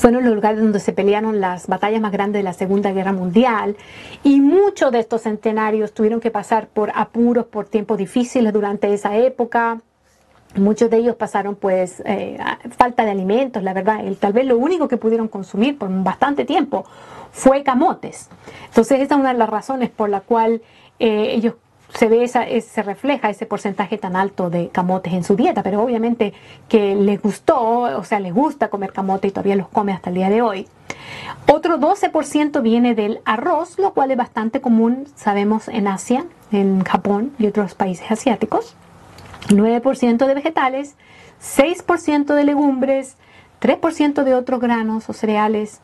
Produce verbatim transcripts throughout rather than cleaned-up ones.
fueron los lugares donde se pelearon las batallas más grandes de la Segunda Guerra Mundial, y muchos de estos centenarios tuvieron que pasar por apuros, por tiempos difíciles durante esa época. Muchos de ellos pasaron pues eh, falta de alimentos, la verdad. El, tal vez lo único que pudieron consumir por bastante tiempo fue camotes. Entonces esa es una de las razones por la cual eh, ellos se ve esa, se refleja ese porcentaje tan alto de camotes en su dieta, pero obviamente que les gustó, o sea, les gusta comer camote y todavía los come hasta el día de hoy. Otro doce por ciento viene del arroz, lo cual es bastante común, sabemos, en Asia, en Japón y otros países asiáticos. nueve por ciento de vegetales, seis por ciento de legumbres, tres por ciento de otros granos o cereales,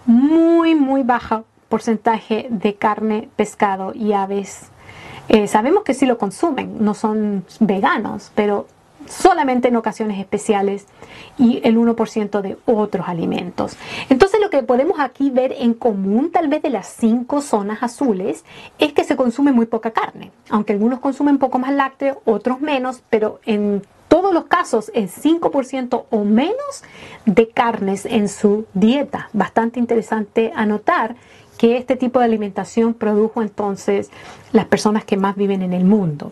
muy, muy bajo porcentaje de carne, pescado y aves. Eh, sabemos que sí lo consumen, no son veganos, pero solamente en ocasiones especiales, y el uno por ciento de otros alimentos. Entonces lo que podemos aquí ver en común tal vez de las cinco zonas azules es que se consume muy poca carne, aunque algunos consumen un poco más lácteo, otros menos, pero en todos los casos es cinco por ciento o menos de carnes en su dieta. Bastante interesante anotar que este tipo de alimentación produjo entonces las personas que más viven en el mundo.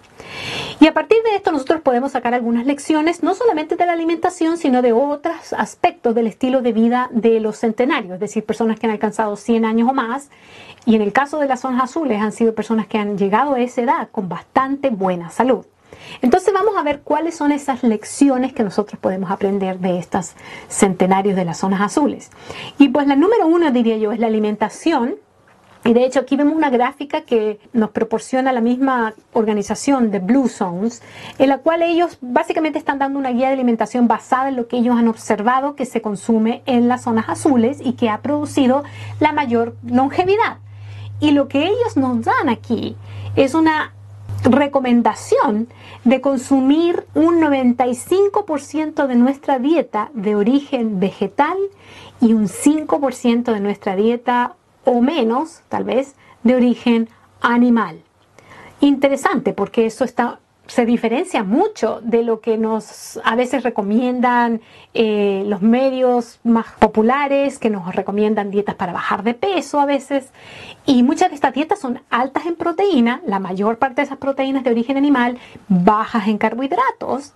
Y a partir de esto nosotros podemos sacar algunas lecciones, no solamente de la alimentación, sino de otros aspectos del estilo de vida de los centenarios, es decir, personas que han alcanzado cien años o más, y en el caso de las zonas azules han sido personas que han llegado a esa edad con bastante buena salud. Entonces vamos a ver cuáles son esas lecciones que nosotros podemos aprender de estos centenarios de las zonas azules. Y pues la número uno, diría yo, es la alimentación. Y de hecho aquí vemos una gráfica que nos proporciona la misma organización de Blue Zones, en la cual ellos básicamente están dando una guía de alimentación basada en lo que ellos han observado que se consume en las zonas azules y que ha producido la mayor longevidad. Y lo que ellos nos dan aquí es una recomendación de consumir un noventa y cinco por ciento de nuestra dieta de origen vegetal y un cinco por ciento de nuestra dieta o menos, tal vez, de origen animal. Interesante, porque eso está, se diferencia mucho de lo que nos a veces recomiendan eh, los medios más populares, que nos recomiendan dietas para bajar de peso a veces. Y muchas de estas dietas son altas en proteína, la mayor parte de esas proteínas de origen animal, bajas en carbohidratos,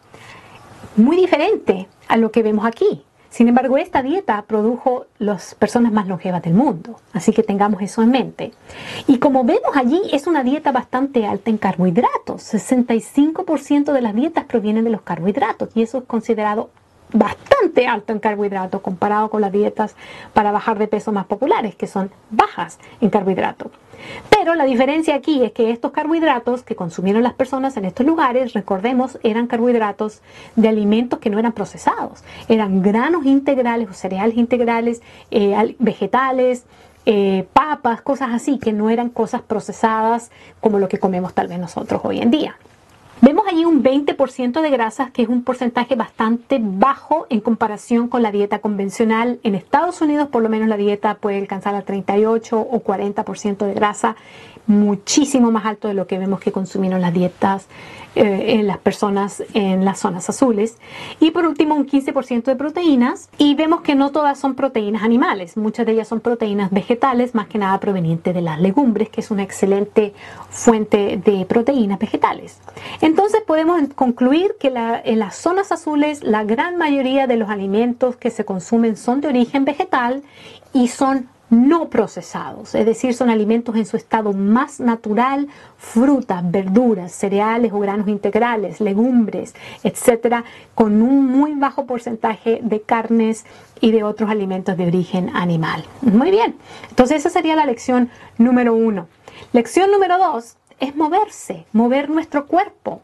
muy diferente a lo que vemos aquí. Sin embargo, esta dieta produjo las personas más longevas del mundo, así que tengamos eso en mente. Y como vemos allí, es una dieta bastante alta en carbohidratos. sesenta y cinco por ciento de las dietas provienen de los carbohidratos, y eso es considerado bastante alto en carbohidratos comparado con las dietas para bajar de peso más populares, que son bajas en carbohidratos. Pero la diferencia aquí es que estos carbohidratos que consumieron las personas en estos lugares, recordemos, eran carbohidratos de alimentos que no eran procesados, eran granos integrales o cereales integrales, eh, vegetales, eh, papas, cosas así, que no eran cosas procesadas como lo que comemos tal vez nosotros hoy en día. Vemos allí un veinte por ciento de grasas, que es un porcentaje bastante bajo en comparación con la dieta convencional. En Estados Unidos, por lo menos, la dieta puede alcanzar al treinta y ocho o cuarenta por ciento de grasa, muchísimo más alto de lo que vemos que consumieron las dietas eh, en las personas en las zonas azules. Y por último, un quince por ciento de proteínas, y vemos que no todas son proteínas animales, muchas de ellas son proteínas vegetales, más que nada provenientes de las legumbres, que es una excelente fuente de proteínas vegetales. Entonces podemos concluir que la, en las zonas azules la gran mayoría de los alimentos que se consumen son de origen vegetal y son no procesados, es decir, son alimentos en su estado más natural, frutas, verduras, cereales o granos integrales, legumbres, etcétera, con un muy bajo porcentaje de carnes y de otros alimentos de origen animal. Muy bien, entonces esa sería la lección número uno. Lección número dos es moverse, mover nuestro cuerpo.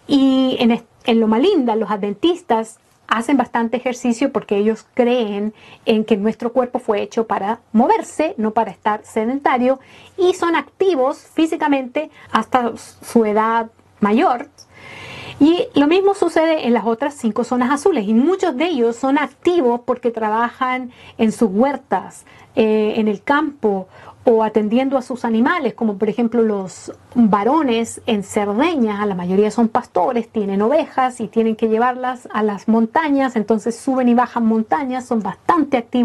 Y en, en Loma Linda, los adventistas hacen bastante ejercicio porque ellos creen en que nuestro cuerpo fue hecho para moverse, no para estar sedentario, y son activos físicamente hasta su edad mayor. Y lo mismo sucede en las otras cinco zonas azules, y muchos de ellos son activos porque trabajan en sus huertas, eh, en el campo, o atendiendo a sus animales, como por ejemplo los varones en Cerdeña, la mayoría son pastores, tienen ovejas y tienen que llevarlas a las montañas, entonces suben y bajan montañas, son bastante activos